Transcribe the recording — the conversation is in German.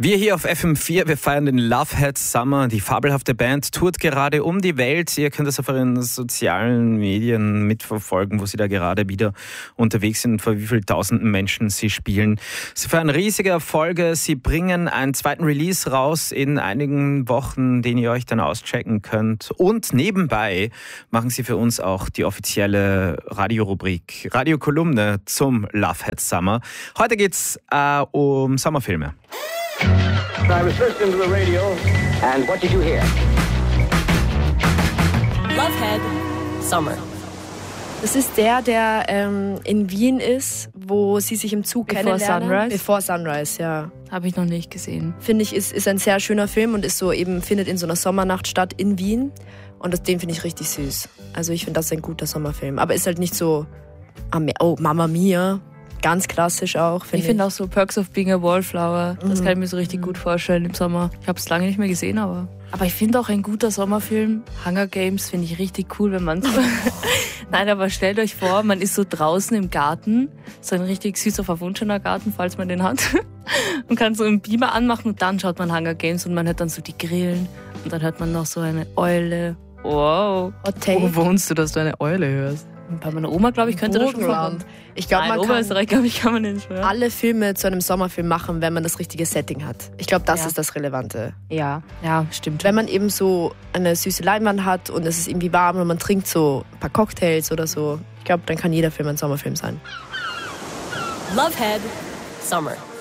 Wir hier auf FM4, wir feiern den Lovehead Summer. Die fabelhafte Band tourt gerade um die Welt. Ihr könnt das auf euren sozialen Medien mitverfolgen, wo sie da gerade wieder unterwegs sind und vor wie vielen tausenden Menschen sie spielen. Sie feiern riesige Erfolge. Sie bringen einen zweiten Release raus in einigen Wochen, den ihr euch dann auschecken könnt. Und nebenbei machen sie für uns auch die offizielle Radiorubrik, Radiokolumne zum Lovehead Summer. Heute geht's um Sommerfilme. I was listening to the radio, and what did you hear? Lovehead Summer. Das ist der in Wien ist, wo sie sich im Zug kennenlernen. Before Sunrise, ja. Habe ich noch nicht gesehen. Finde ich, ist ein sehr schöner Film und ist so eben, findet in so einer Sommernacht statt in Wien. Und den finde ich richtig süß. Also ich finde, das ist ein guter Sommerfilm. Aber ist halt nicht so, oh, Mamma Mia. Ganz klassisch auch, finde ich. Ich finde auch so Perks of Being a Wallflower. Das kann ich mir so richtig gut vorstellen im Sommer. Ich habe es lange nicht mehr gesehen, aber ich finde auch ein guter Sommerfilm, Hunger Games, finde ich richtig cool, wenn man so... Nein, aber stellt euch vor, man ist so draußen im Garten, so ein richtig süßer, verwunschener Garten, falls man den hat, und kann so einen Beamer anmachen und dann schaut man Hunger Games und man hört dann so die Grillen und dann hört man noch so eine Eule. Wow. Wo wohnst du, dass du eine Eule hörst? Bei meiner Oma, glaube ich, könnte das schon vorkommen. Ich glaube, man Oberösterreich, glaube ich, kann man den schon. Alle Filme zu einem Sommerfilm machen, wenn man das richtige Setting hat. Ich glaube, das ist das Relevante. Ja, stimmt. Wenn man eben so eine süße Leinwand hat und es ist irgendwie warm und man trinkt so ein paar Cocktails oder so, ich glaube, dann kann jeder Film ein Sommerfilm sein. Lovehead Summer.